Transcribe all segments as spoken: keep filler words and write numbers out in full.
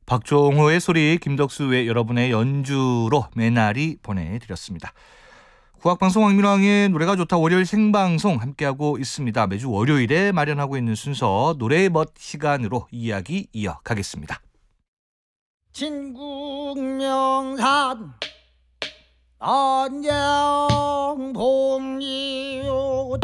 박종호의 소리, 김덕수의 여러분의 연주로 메나리 보내드렸습니다. 국악방송 황민왕의 노래가 좋다 월요일 생방송 함께하고 있습니다. 매주 월요일에 마련하고 있는 순서 노래의 멋 시간으로 이야기 이어가겠습니다. 진국명산 안양봉리요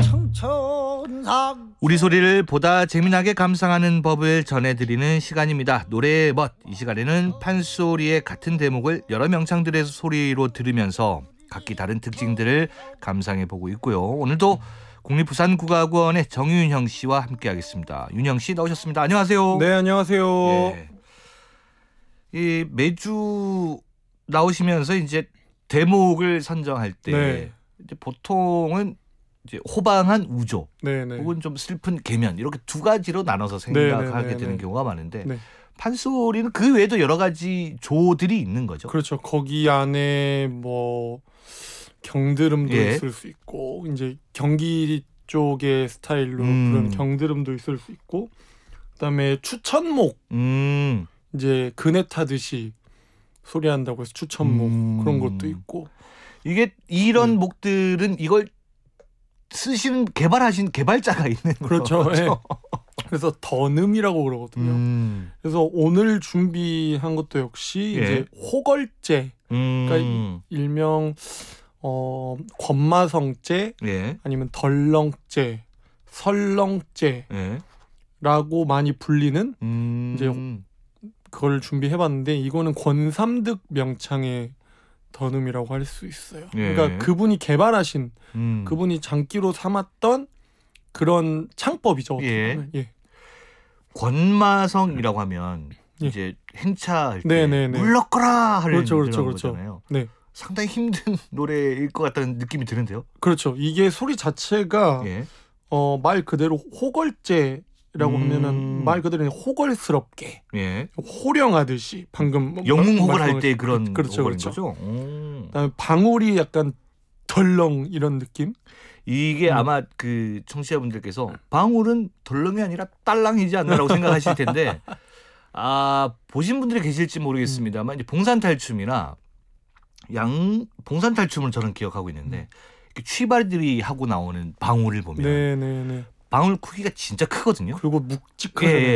청천상 우리 소리를 보다 재미나게 감상하는 법을 전해드리는 시간입니다. 노래의 멋. 이 시간에는 판소리의 같은 대목을 여러 명창들의 소리로 들으면서 각기 다른 특징들을 감상해보고 있고요. 오늘도 국립부산국악원의 정윤형 씨와 함께하겠습니다. 윤형 씨 나오셨습니다. 안녕하세요. 네, 안녕하세요. 예. 이 매주 나오시면서 이제 대목을 선정할 때 네. 이제 보통은 이제 호방한 우조, 네, 네. 혹은 좀 슬픈 계면 이렇게 두 가지로 나눠서 생각하게 네, 네, 네, 되는 네. 경우가 많은데 네. 판소리는 그 외에도 여러 가지 조들이 있는 거죠. 그렇죠. 거기 안에 뭐 경드름도 예. 있을 수 있고 이제 경기 쪽의 스타일로 음. 그런 경드름도 있을 수 있고 그다음에 추천목 음, 이제 그네 타듯이 소리한다고 해서 추천목 음. 그런 것도 있고 이게 이런 네. 목들은 이걸 쓰신 개발하신 개발자가 있는 그렇죠. 거죠. 예. 그래서 던음이라고 그러거든요. 음, 그래서 오늘 준비한 것도 역시 예. 이제 호걸제 음, 그러니까 일명 어 권마성제 예, 아니면 덜렁제, 설렁제라고 예, 많이 불리는 음, 이제 그걸 준비해봤는데 이거는 권삼득 명창의 던음이라고 할 수 있어요. 예. 그러니까 그분이 개발하신 음. 그분이 장기로 삼았던 그런 창법이죠. 어떻게 예. 보면. 예. 권마성이라고 하면 예. 이제 행차할 때 네네네. 물러거라 하는 그렇죠, 그렇죠, 그런 그렇죠. 거잖아요. 네, 상당히 힘든 노래일 것 같다는 느낌이 드는데요. 그렇죠. 이게 소리 자체가 예. 어, 말 그대로 호걸제라고 음. 하면은 말 그대로 그냥 호걸스럽게 예. 호령하듯이 방금 영웅호걸 말- 할 때 그런 그렇죠, 호걸인 그렇죠. 거죠. 오. 그다음에 방울이 약간 덜렁 이런 느낌. 이게 음. 아마 그 청취자분들께서 방울은 덜렁이 아니라 딸랑이지 않나라고 생각하실 텐데 아 보신 분들이 계실지 모르겠습니다만 이제 봉산탈춤이나 양 봉산탈춤을 저는 기억하고 있는데 이렇게 취발들이 하고 나오는 방울을 보면 네네네. 방울 크기가 진짜 크거든요. 그리고 묵직하잖아요. 예, 예.